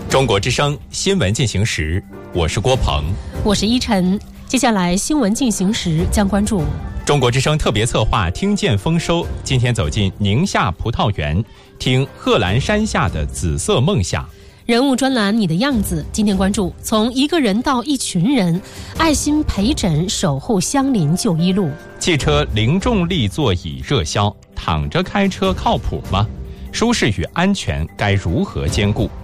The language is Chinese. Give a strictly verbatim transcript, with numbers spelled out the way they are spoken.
中国之声新闻进行时，我是郭鹏， 我是依晨。接下来新闻进行时将关注中国之声特别策划听见丰收，今天走进宁夏葡萄园，听贺兰山下的紫色梦想。 人物专栏你的样子，今天关注从一个人到一群人，爱心陪诊守护相邻就医路。 汽车零重力座椅热销，躺着开车靠谱吗？舒适与安全该如何兼顾？